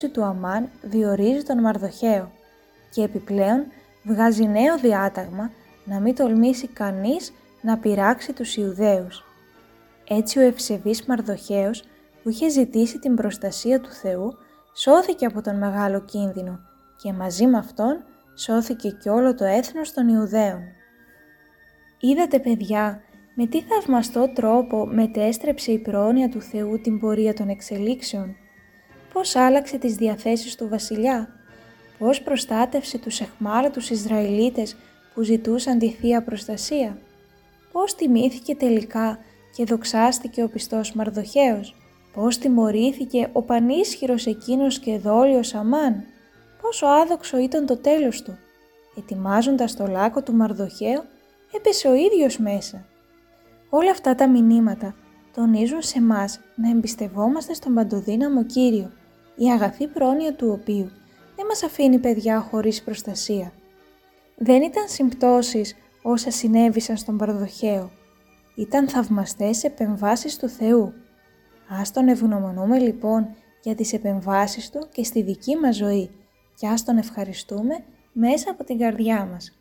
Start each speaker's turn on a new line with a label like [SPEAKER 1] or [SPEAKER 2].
[SPEAKER 1] του Αμάν διορίζει τον Μαρδοχαίο και επιπλέον βγάζει νέο διάταγμα να μην τολμήσει κανείς να πειράξει τους Ιουδαίους. Έτσι ο ευσεβής Μαρδοχαίος που είχε ζητήσει την προστασία του Θεού σώθηκε από τον μεγάλο κίνδυνο και μαζί με αυτόν σώθηκε και όλο το έθνος των Ιουδαίων. Είδατε παιδιά με τι θαυμαστό τρόπο μετέστρεψε η πρόνοια του Θεού την πορεία των εξελίξεων. Πώς άλλαξε τις διαθέσεις του βασιλιά, πώς προστάτευσε τους αιχμάλωτους Ισραηλίτες που ζητούσαν τη Θεία Προστασία, πώς τιμήθηκε τελικά και δοξάστηκε ο πιστός Μαρδοχαίος, πώς τιμωρήθηκε ο πανίσχυρος εκείνος και δόλιος Αμάν, πόσο άδοξο ήταν το τέλος του. Ετοιμάζοντας το λάκκο του Μαρδοχαίου, έπεσε ο ίδιος μέσα. Όλα αυτά τα μηνύματα τονίζουν σε μας να εμπιστευόμαστε στον παντοδύναμο Κύριο, η αγαθή πρόνοια του οποίου δεν μας αφήνει παιδιά χωρίς προστασία. Δεν ήταν συμπτώσεις όσα συνέβησαν στον Μαρδοχαίο. Ήταν θαυμαστές επεμβάσεις του Θεού. Ας τον ευγνωμονούμε λοιπόν για τις επεμβάσεις του και στη δική μας ζωή και ας τον ευχαριστούμε μέσα από την καρδιά μας.